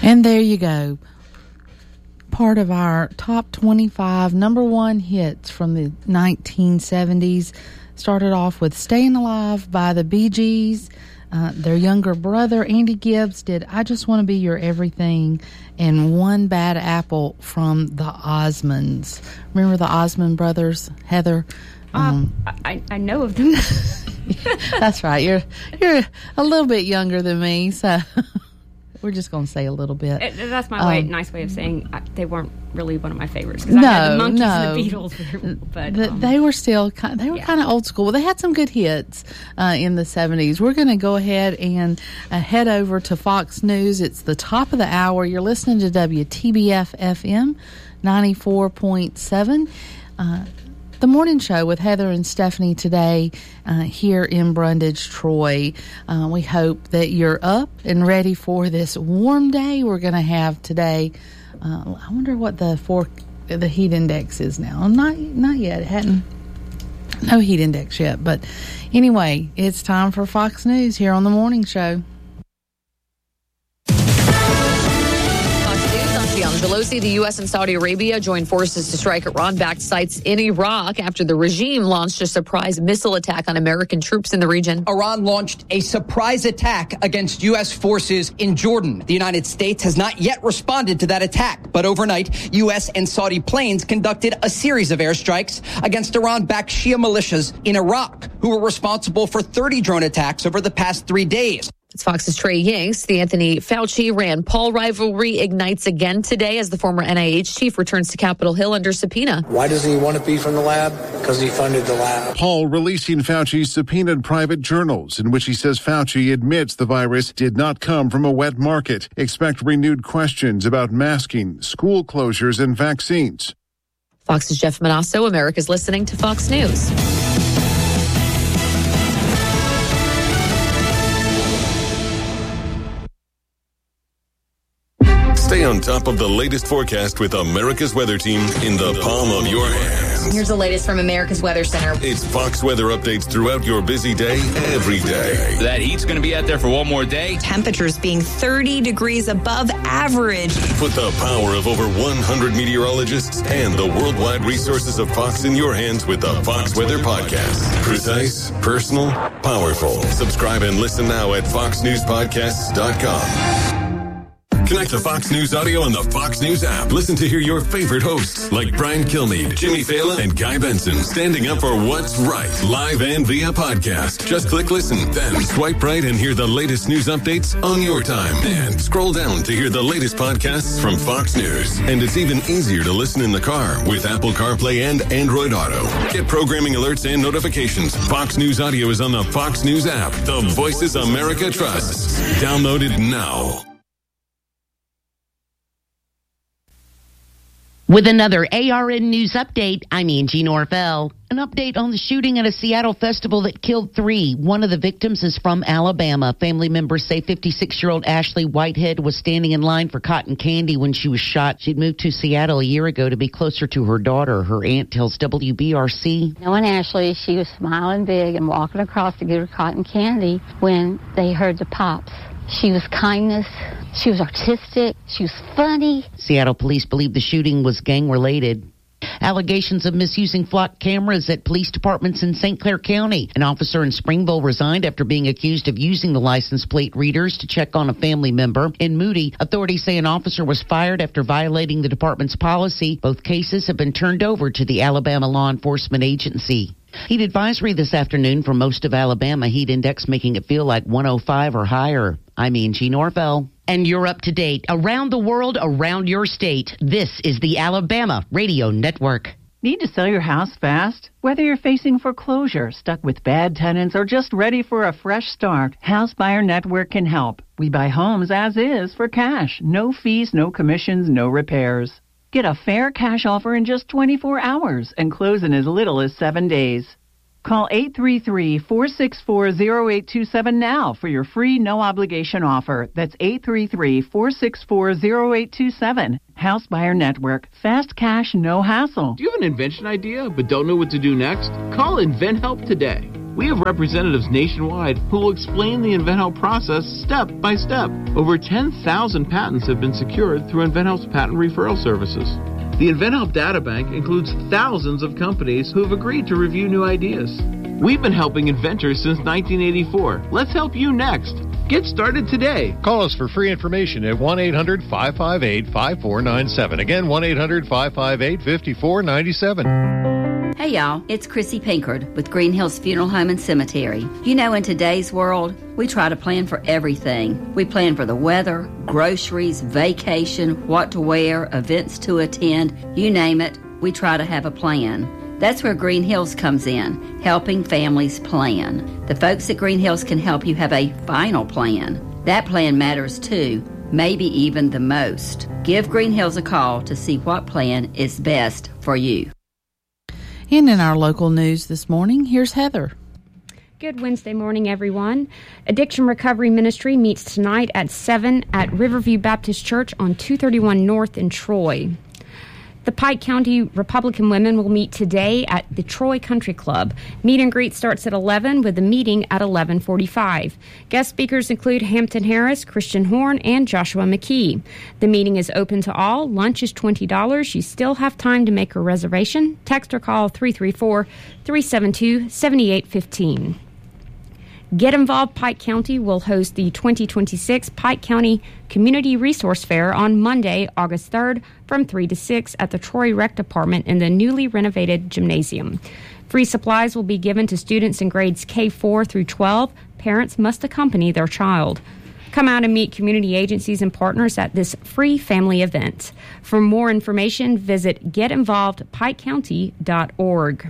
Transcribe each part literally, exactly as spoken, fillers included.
And there you go. Part of our top twenty-five number one hits from the nineteen seventies. Started off with Staying Alive by the Bee Gees. Uh, their younger brother, Andy Gibbs, did I Just Want to Be Your Everything, and One Bad Apple from the Osmonds. Remember the Osmond brothers, Heather? Um, uh, I, I know of them. That's right. You're, you're a little bit younger than me, so... We're just going to say a little bit. It, that's my way, um, nice way of saying I, they weren't really one of my favorites. Because no, I had the Monkees no. and the Beatles. But, the, um, they were still kind, they were yeah. kind of old school. They had some good hits uh, in the seventies. We're going to go ahead and uh, head over to Fox News. It's the top of the hour. You're listening to W T B F F M ninety-four point seven. Uh, The morning show with Heather and Stephanie today uh, here in Brundage, Troy. Uh, we hope that you're up and ready for this warm day we're going to have today. Uh, I wonder what the for, the heat index is now. Not not yet. It hadn't. No heat index yet. But anyway, it's time for Fox News here on the morning show. Pelosi, the U S and Saudi Arabia joined forces to strike Iran-backed sites in Iraq after the regime launched a surprise missile attack on American troops in the region. Iran launched a surprise attack against U S forces in Jordan. The United States has not yet responded to that attack, but overnight, U S and Saudi planes conducted a series of airstrikes against Iran-backed Shia militias in Iraq, who were responsible for thirty drone attacks over the past three days. It's Fox's Trey Yanks. The Anthony Fauci-Rand Paul rivalry ignites again today as the former N I H chief returns to Capitol Hill under subpoena. Why doesn't he want to be from the lab? Because he funded the lab. Paul releasing Fauci's subpoenaed private journals in which he says Fauci admits the virus did not come from a wet market. Expect renewed questions about masking, school closures, and vaccines. Fox's Jeff Manasso. America's listening to Fox News. Stay on top of the latest forecast with America's Weather Team in the palm of your hands. Here's the latest from America's Weather Center. It's Fox weather updates throughout your busy day, every day. That heat's going to be out there for one more day. Temperatures being thirty degrees above average. Put the power of over one hundred meteorologists and the worldwide resources of Fox in your hands with the Fox Weather Podcast. Precise, personal, powerful. Subscribe and listen now at fox news podcasts dot com. Connect to Fox News Audio on the Fox News app. Listen to hear your favorite hosts like Brian Kilmeade, Jimmy Fallon, and Guy Benson standing up for what's right, live and via podcast. Just click listen, then swipe right and hear the latest news updates on your time. And scroll down to hear the latest podcasts from Fox News. And it's even easier to listen in the car with Apple CarPlay and Android Auto. Get programming alerts and notifications. Fox News Audio is on the Fox News app. The voices America trusts. Download it now. With another A R N News update, I'm Angie Norvell. An update on the shooting at a Seattle festival that killed three. One of the victims is from Alabama. Family members say fifty-six-year-old Ashley Whitehead was standing in line for cotton candy when she was shot. She'd moved to Seattle a year ago to be closer to her daughter. Her aunt tells W B R C. Knowing Ashley, she was smiling big and walking across to get her cotton candy when they heard the pops. She was kindness. She was artistic. She was funny. Seattle police believe the shooting was gang-related. Allegations of misusing flock cameras at police departments in Saint Clair County. An officer in Springville resigned after being accused of using the license plate readers to check on a family member. In Moody, authorities say an officer was fired after violating the department's policy. Both cases have been turned over to the Alabama Law Enforcement Agency. Heat advisory this afternoon for most of Alabama. Heat index making it feel like one oh five or higher. I'm Angie Norvell. And you're up to date. Around the world, around your state. This is the Alabama Radio Network. Need to sell your house fast? Whether you're facing foreclosure, stuck with bad tenants, or just ready for a fresh start, House Buyer Network can help. We buy homes as is for cash. No fees, no commissions, no repairs. Get a fair cash offer in just twenty-four hours and close in as little as seven days. Call eight three three, four six four, zero eight two seven now for your free no-obligation offer. That's eight three three, four six four, zero eight two seven. House Buyer Network. Fast cash, no hassle. Do you have an invention idea but don't know what to do next? Call InventHelp today. We have representatives nationwide who will explain the InventHelp process step by step. Over ten thousand patents have been secured through InventHelp's patent referral services. The InventHelp Databank includes thousands of companies who have agreed to review new ideas. We've been helping inventors since nineteen eighty-four. Let's help you next. Get started today. Call us for free information at one eight hundred five five eight five four nine seven. Again, one eight hundred five five eight five four nine seven. Hey y'all, it's Chrissy Pinkard with Green Hills Funeral Home and Cemetery. You know, in today's world, we try to plan for everything. We plan for the weather, groceries, vacation, what to wear, events to attend, you name it, we try to have a plan. That's where Green Hills comes in, helping families plan. The folks at Green Hills can help you have a final plan. That plan matters too, maybe even the most. Give Green Hills a call to see what plan is best for you. And in our local news this morning, here's Heather. Good Wednesday morning, everyone. Addiction Recovery Ministry meets tonight at seven at Riverview Baptist Church on two thirty-one North in Troy. The Pike County Republican women will meet today at the Troy Country Club. Meet and greet starts at eleven with the meeting at eleven forty-five. Guest speakers include Hampton Harris, Christian Horn, and Joshua McKee. The meeting is open to all. Lunch is twenty dollars. You still have time to make a reservation. Text or call three three four, three seven two, seven eight one five. Get Involved Pike County will host the twenty twenty-six Pike County Community Resource Fair on Monday, August third from three to six at the Troy Rec Department in the newly renovated gymnasium. Free supplies will be given to students in grades K four through twelve. Parents must accompany their child. Come out and meet community agencies and partners at this free family event. For more information, visit get involved pike county dot org.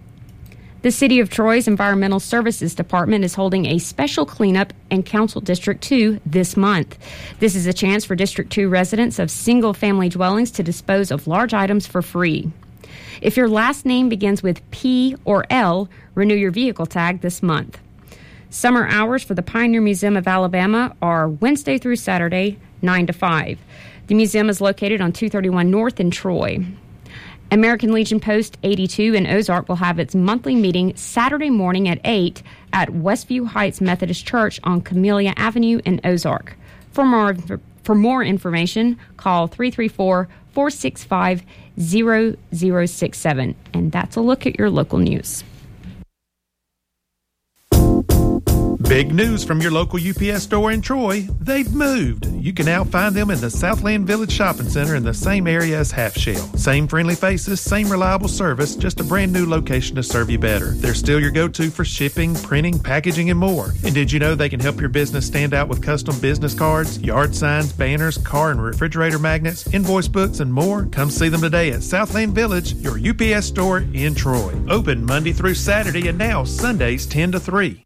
The City of Troy's Environmental Services Department is holding a special cleanup in Council District two this month. This is a chance for District two residents of single-family dwellings to dispose of large items for free. If your last name begins with P or L, renew your vehicle tag this month. Summer hours for the Pioneer Museum of Alabama are Wednesday through Saturday, nine to five. The museum is located on two thirty-one North in Troy. American Legion Post eighty-two in Ozark will have its monthly meeting Saturday morning at eight at Westview Heights Methodist Church on Camellia Avenue in Ozark. For more for more information, call three three four, four six five, zero zero six seven. And that's a look at your local news. Big news from your local U P S store in Troy. They've moved. You can now find them in the Southland Village Shopping Center in the same area as Half Shell. Same friendly faces, same reliable service, just a brand new location to serve you better. They're still your go-to for shipping, printing, packaging, and more. And did you know they can help your business stand out with custom business cards, yard signs, banners, car and refrigerator magnets, invoice books, and more? Come see them today at Southland Village, your U P S store in Troy. Open Monday through Saturday and now Sundays ten to three.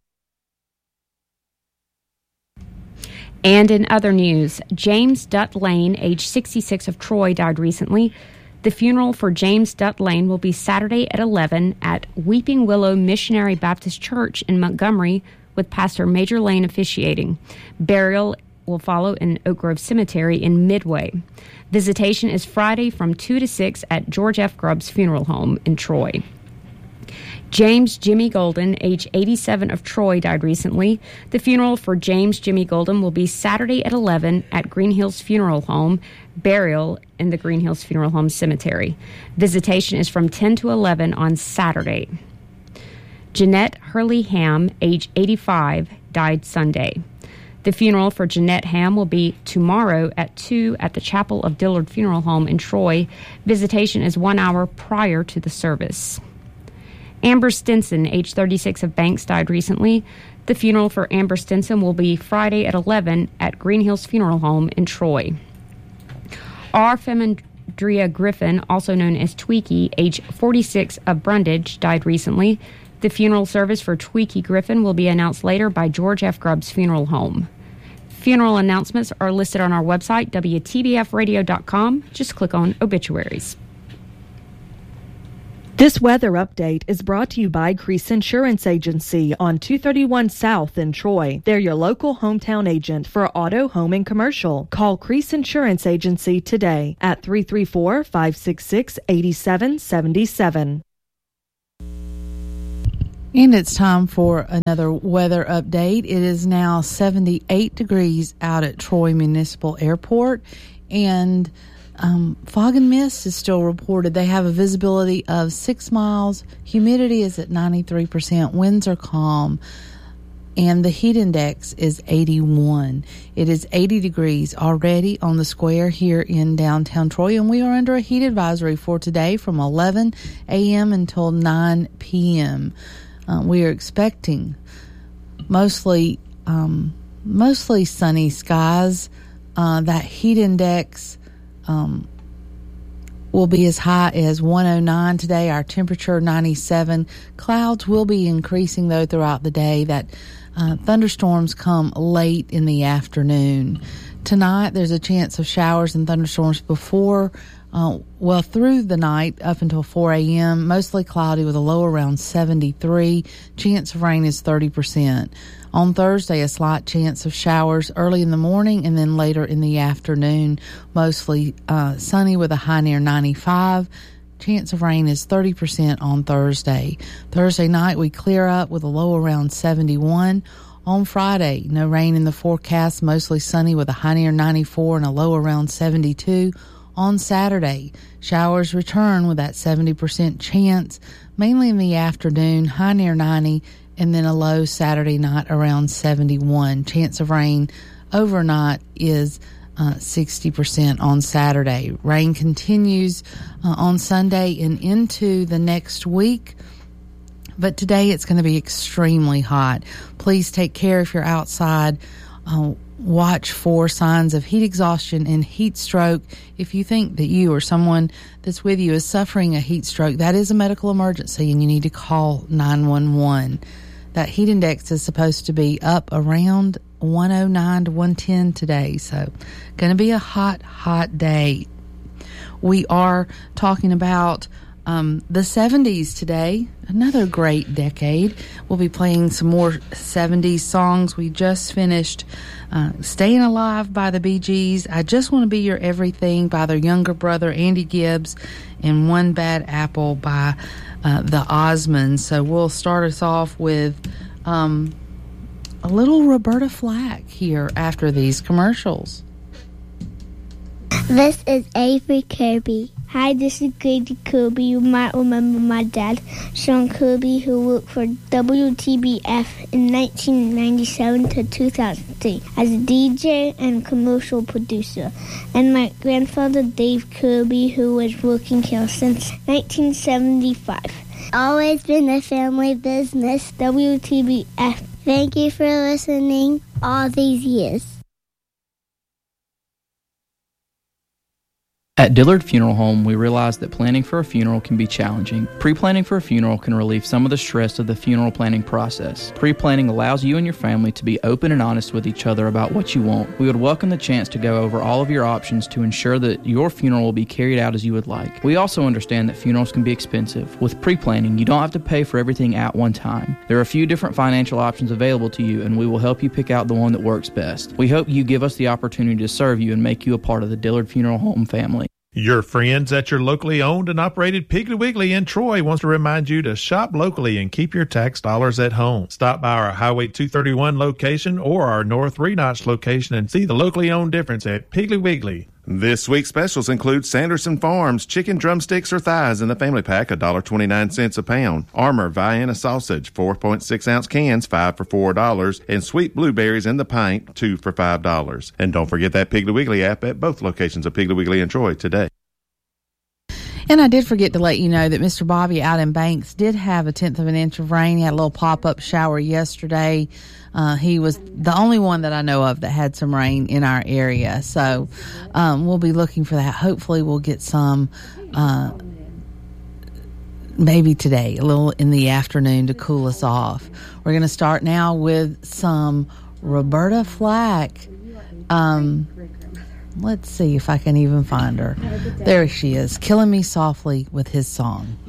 And in other news, James Dutt Lane, age sixty-six, of Troy, died recently. The funeral for James Dutt Lane will be Saturday at eleven at Weeping Willow Missionary Baptist Church in Montgomery, with Pastor Major Lane officiating. Burial will follow in Oak Grove Cemetery in Midway. Visitation is Friday from two to six at George F. Grubbs Funeral Home in Troy. James Jimmy Golden, age eighty-seven, of Troy, died recently. The funeral for James Jimmy Golden will be Saturday at eleven at Green Hills Funeral Home. Burial in the Green Hills Funeral Home Cemetery. Visitation is from ten to eleven on Saturday. Jeanette Hurley Ham, age eighty-five, died Sunday. The funeral for Jeanette Ham will be tomorrow at two at the Chapel of Dillard Funeral Home in Troy. Visitation is one hour prior to the service. Amber Stinson, age thirty-six, of Banks, died recently. The funeral for Amber Stinson will be Friday at eleven at Green Hills Funeral Home in Troy. R. Femandria Griffin, also known as Tweaky, age forty-six, of Brundage, died recently. The funeral service for Tweaky Griffin will be announced later by George F. Grubbs Funeral Home. Funeral announcements are listed on our website, W T B F radio dot com. Just click on Obituaries. This weather update is brought to you by Crease Insurance Agency on two thirty-one South in Troy. They're your local hometown agent for auto, home, and commercial. Call Crease Insurance Agency today at three three four, five six six, eight seven seven seven. And it's time for another weather update. It is now seventy-eight degrees out at Troy Municipal Airport, and um, fog and mist is still reported. They have a visibility of six miles. Humidity is at ninety-three percent. Winds are calm, and the heat index is eighty-one. It is eighty degrees already on the square here in downtown Troy, and we are under a heat advisory for today from eleven a.m. until nine p.m. Uh, we are expecting mostly um, mostly sunny skies. Uh, that heat index um, will be as high as one oh nine today. Our temperature ninety-seven. Clouds will be increasing though throughout the day. That uh, thunderstorms come late in the afternoon. Tonight there's a chance of showers and thunderstorms before Uh, well, through the night up until four a.m., mostly cloudy with a low around seventy-three. Chance of rain is thirty percent. On Thursday, a slight chance of showers early in the morning and then later in the afternoon. Mostly uh, sunny with a high near ninety-five. Chance of rain is thirty percent on Thursday. Thursday night, we clear up with a low around seventy-one. On Friday, no rain in the forecast, mostly sunny with a high near ninety-four and a low around seventy-two. On Saturday, showers return with that seventy percent chance, mainly in the afternoon, high near ninety, and then a low Saturday night around seventy-one. Chance of rain overnight is uh, sixty percent on Saturday. Rain continues uh, on Sunday and into the next week. But today it's going to be extremely hot. Please take care if you're outside. Uh, watch for signs of heat exhaustion and heat stroke. If you think that you or someone that's with you is suffering a heat stroke, that is a medical emergency and you need to call nine one one. That heat index is supposed to be up around one oh nine to one ten today. So going to be a hot, hot day. We are talking about Um, the seventies today, another great decade. We'll be playing some more seventies songs. We just finished uh, Staying Alive by the Bee Gees, I Just Want to Be Your Everything by their younger brother Andy Gibbs, and One Bad Apple by uh, the Osmonds. So we'll start us off with um, a little Roberta Flack here after these commercials. This is Avery Kirby. Hi, this is Grady Kirby. You might remember my dad, Sean Kirby, who worked for W T B F in nineteen ninety-seven to two thousand three as a D J and commercial producer, and my grandfather, Dave Kirby, who was working here since nineteen seventy-five. Always been a family business, W T B F. Thank you for listening all these years. At Dillard Funeral Home, we realize that planning for a funeral can be challenging. Pre-planning for a funeral can relieve some of the stress of the funeral planning process. Pre-planning allows you and your family to be open and honest with each other about what you want. We would welcome the chance to go over all of your options to ensure that your funeral will be carried out as you would like. We also understand that funerals can be expensive. With pre-planning, you don't have to pay for everything at one time. There are a few different financial options available to you, and we will help you pick out the one that works best. We hope you give us the opportunity to serve you and make you a part of the Dillard Funeral Home family. Your friends at your locally owned and operated Piggly Wiggly in Troy wants to remind you to shop locally and keep your tax dollars at home. Stop by our Highway two thirty-one location or our North Three Notch location and see the locally owned difference at Piggly Wiggly. This week's specials include Sanderson Farms chicken drumsticks or thighs in the family pack, one dollar and twenty-nine cents a pound. Armour Vienna sausage, four point six ounce cans, five for four dollars. And sweet blueberries in the pint, two for five dollars. And don't forget that Piggly Wiggly app at both locations of Piggly Wiggly and Troy today. And I did forget to let you know that Mister Bobby out in Banks did have a tenth of an inch of rain. He had a little pop-up shower yesterday. Uh, he was the only one that I know of that had some rain in our area. So um, we'll be looking for that. Hopefully we'll get some uh, maybe today, a little in the afternoon to cool us off. We're going to start now with some Roberta Flack. Um, let's see if I can even find her. There she is, Killing Me Softly with his song.